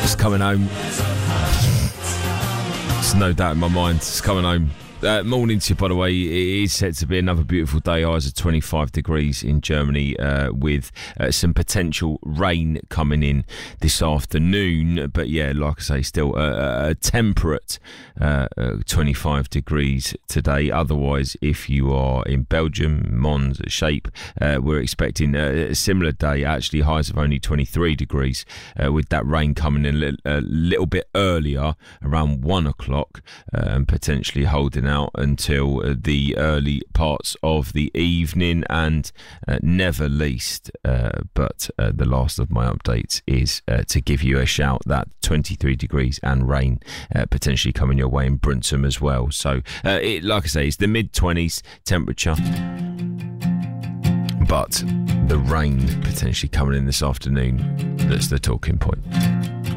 Just coming home. There's no doubt in my mind. Just coming home. Morning to you, by the way. It is set to be another beautiful day. Highs of 25 degrees in Germany, with some potential rain coming in this afternoon. But yeah, like I say, still a temperate 25 degrees today. Otherwise, if you are in Belgium, Mons, Shape, we're expecting a similar day. Actually, highs of only 23 degrees, with that rain coming in a little bit earlier, around 1 o'clock, and potentially holding out until the early parts of the evening. And never least, but the last of my updates is to give you a shout that 23 degrees and rain potentially coming your way in Brunton as well. So like I say, it's the mid-20s temperature, but the rain potentially coming in this afternoon, that's the talking point.